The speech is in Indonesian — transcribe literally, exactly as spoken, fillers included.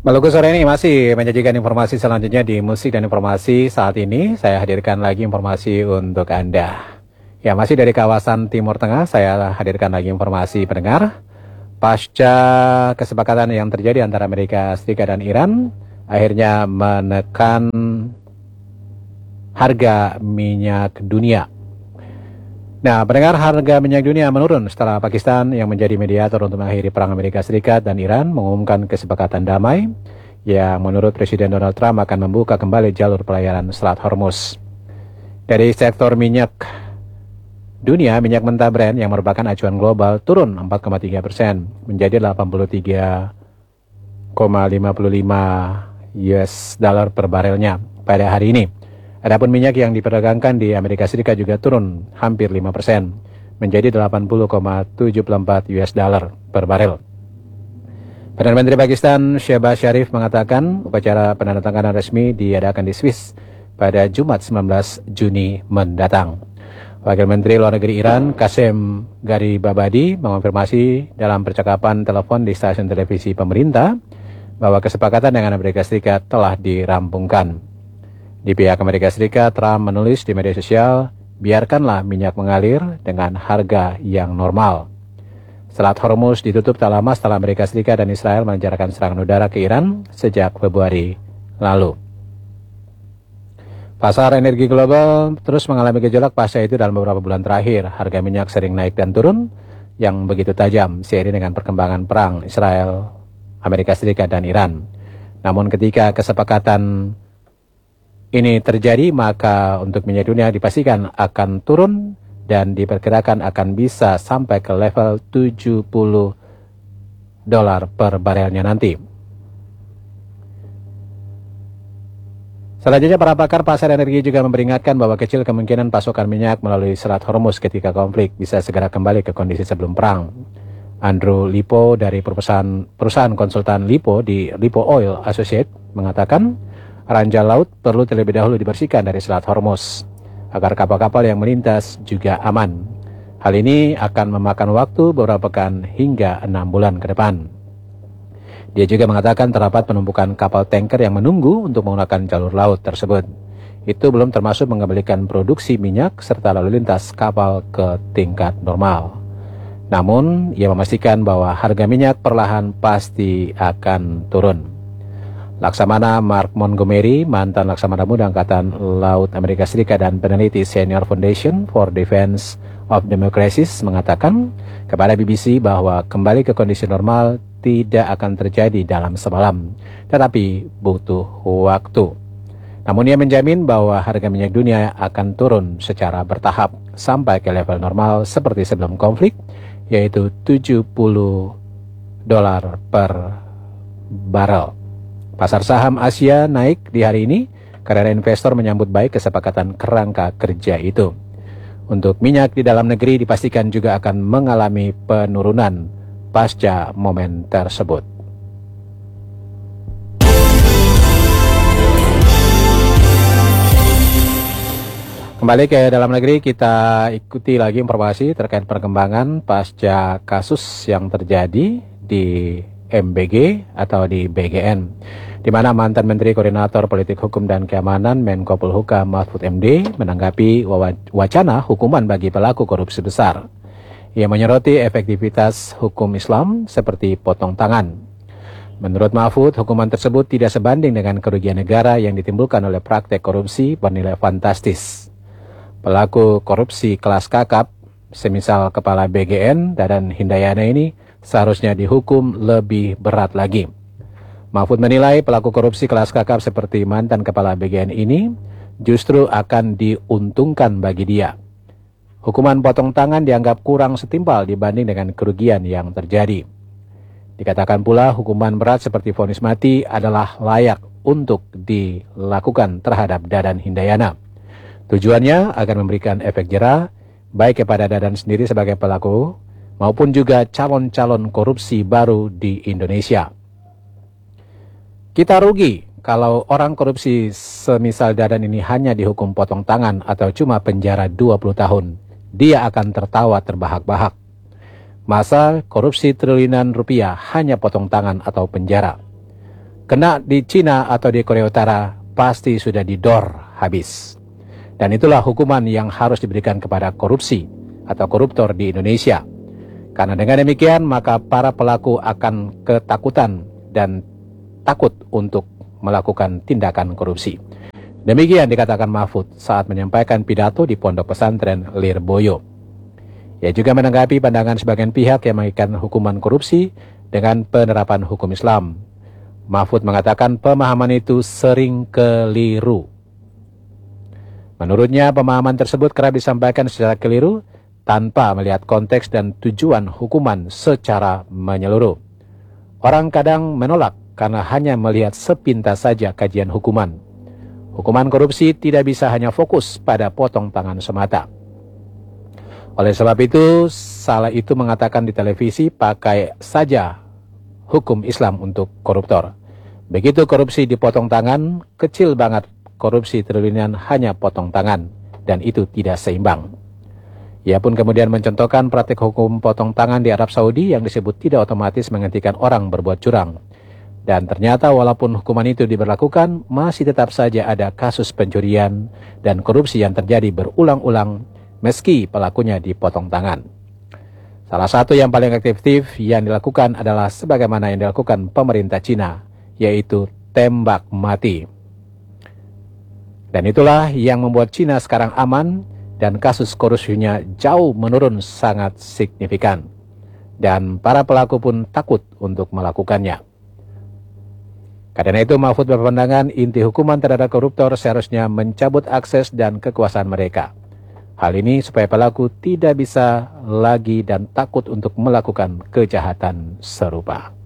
Maluku sore ini masih menyajikan informasi selanjutnya di musik dan informasi. Saat ini saya hadirkan lagi informasi untuk Anda. Ya, masih dari kawasan Timur Tengah, saya hadirkan lagi informasi pendengar. Pasca kesepakatan yang terjadi antara Amerika Serikat dan Iran, akhirnya menekan harga minyak dunia. Nah, pendengar, harga minyak dunia menurun setelah Pakistan yang menjadi mediator untuk mengakhiri perang Amerika Serikat dan Iran mengumumkan kesepakatan damai yang menurut Presiden Donald Trump akan membuka kembali jalur pelayaran Selat Hormuz. Dari sektor minyak dunia, minyak mentah Brent yang merupakan acuan global turun empat koma tiga persen menjadi delapan puluh tiga koma lima lima U S dollar per barelnya pada hari ini. Adapun minyak yang diperdagangkan di Amerika Serikat juga turun hampir lima persen menjadi delapan puluh koma tujuh empat U S dollar per barel. Perdana Menteri Pakistan Shehbaz Sharif mengatakan upacara penandatanganan resmi diadakan di Swiss pada Jumat sembilan belas Juni mendatang. Wakil Menteri Luar Negeri Iran Qasem Gharibabadi mengonfirmasi dalam percakapan telepon di stasiun televisi pemerintah bahwa kesepakatan dengan Amerika Serikat telah dirampungkan. Di pihak Amerika Serikat, Trump menulis di media sosial, biarkanlah minyak mengalir dengan harga yang normal. Selat Hormuz ditutup tak lama setelah Amerika Serikat dan Israel melancarkan serangan udara ke Iran sejak Februari lalu. Pasar energi global terus mengalami gejolak pasca itu dalam beberapa bulan terakhir. Harga minyak sering naik dan turun yang begitu tajam seiring dengan perkembangan perang Israel, Amerika Serikat, dan Iran. Namun ketika kesepakatan ini terjadi, maka untuk minyak dunia dipastikan akan turun dan diperkirakan akan bisa sampai ke level tujuh puluh dolar per barelnya nanti. Selanjutnya, para pakar pasar energi juga memperingatkan bahwa kecil kemungkinan pasokan minyak melalui Selat Hormuz ketika konflik bisa segera kembali ke kondisi sebelum perang. Andrew Lipo dari perusahaan, perusahaan konsultan Lipo di Lipo Oil Associates mengatakan, ranjau laut perlu terlebih dahulu dibersihkan dari Selat Hormuz agar kapal-kapal yang melintas juga aman. Hal ini akan memakan waktu beberapa pekan hingga enam bulan ke depan. Dia juga mengatakan terdapat penumpukan kapal tanker yang menunggu untuk menggunakan jalur laut tersebut. Itu belum termasuk mengembalikan produksi minyak serta lalu lintas kapal ke tingkat normal. Namun, ia memastikan bahwa harga minyak perlahan pasti akan turun. Laksamana Mark Montgomery, mantan Laksamana Muda Angkatan Laut Amerika Serikat dan peneliti Senior Foundation for Defense of Democracies mengatakan kepada B B C bahwa kembali ke kondisi normal tidak akan terjadi dalam semalam, tetapi butuh waktu. Namun ia menjamin bahwa harga minyak dunia akan turun secara bertahap sampai ke level normal seperti sebelum konflik, yaitu tujuh puluh dolar per barel. Pasar saham Asia naik di hari ini karena investor menyambut baik kesepakatan kerangka kerja itu. Untuk minyak di dalam negeri dipastikan juga akan mengalami penurunan pasca momen tersebut. Kembali ke dalam negeri, kita ikuti lagi informasi terkait perkembangan pasca kasus yang terjadi di M B G atau di B G N, di mana mantan Menteri Koordinator Politik Hukum dan Keamanan Menko Polhukam Mahfud M D menanggapi wacana hukuman bagi pelaku korupsi besar. Ia menyoroti efektivitas hukum Islam seperti potong tangan. Menurut Mahfud, hukuman tersebut tidak sebanding dengan kerugian negara yang ditimbulkan oleh praktek korupsi bernilai fantastis. Pelaku korupsi kelas kakap, semisal Kepala B G N Dadan Hindayana ini, seharusnya dihukum lebih berat lagi. Mahfud menilai pelaku korupsi kelas kakap seperti mantan Kepala B G N ini justru akan diuntungkan bagi dia. Hukuman potong tangan dianggap kurang setimpal dibanding dengan kerugian yang terjadi. Dikatakan pula hukuman berat seperti vonis mati adalah layak untuk dilakukan terhadap Dadan Hindayana. Tujuannya agar memberikan efek jera baik kepada Dadan sendiri sebagai pelaku maupun juga calon-calon korupsi baru di Indonesia. Kita rugi kalau orang korupsi semisal Dadan ini hanya dihukum potong tangan atau cuma penjara dua puluh tahun. Dia akan tertawa terbahak-bahak. Masa korupsi triliunan rupiah hanya potong tangan atau penjara? kena di Cina atau di Korea Utara pasti sudah didor habis. Dan itulah hukuman yang harus diberikan kepada korupsi atau koruptor di Indonesia. Karena dengan demikian maka para pelaku akan ketakutan dan takut untuk melakukan tindakan korupsi. Demikian dikatakan Mahfud saat menyampaikan pidato di Pondok Pesantren Lirboyo. Ia juga menanggapi pandangan sebagian pihak yang mengaitkan hukuman korupsi dengan penerapan hukum Islam. Mahfud mengatakan pemahaman itu sering keliru. Menurutnya pemahaman tersebut kerap disampaikan secara keliru tanpa melihat konteks dan tujuan hukuman secara menyeluruh. Orang kadang menolak karena hanya melihat sepintas saja kajian hukuman. Hukuman korupsi tidak bisa hanya fokus pada potong tangan semata. Oleh sebab itu, salah itu mengatakan di televisi pakai saja hukum Islam untuk koruptor. Begitu korupsi dipotong tangan, kecil banget korupsi triliunan hanya potong tangan, dan itu tidak seimbang. Ia pun kemudian mencontohkan praktik hukum potong tangan di Arab Saudi yang disebut tidak otomatis menghentikan orang berbuat curang. Dan ternyata walaupun hukuman itu diberlakukan, masih tetap saja ada kasus pencurian dan korupsi yang terjadi berulang-ulang meski pelakunya dipotong tangan. Salah satu yang paling efektif yang dilakukan adalah sebagaimana yang dilakukan pemerintah Cina, yaitu tembak mati. Dan itulah yang membuat Cina sekarang aman dan kasus korupsinya jauh menurun sangat signifikan. Dan para pelaku pun takut untuk melakukannya. Karena itu Mahfud berpandangan inti hukuman terhadap koruptor seharusnya mencabut akses dan kekuasaan mereka. Hal ini supaya pelaku tidak bisa lagi dan takut untuk melakukan kejahatan serupa.